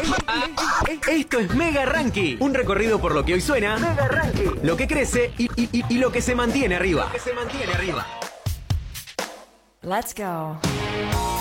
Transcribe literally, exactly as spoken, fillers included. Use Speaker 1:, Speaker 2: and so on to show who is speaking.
Speaker 1: Esto es Mega Ranking, un recorrido por lo que hoy suena, Mega Ranking, lo que crece y, y, y, y lo que se mantiene arriba. Lo que se mantiene arriba.
Speaker 2: Let's go.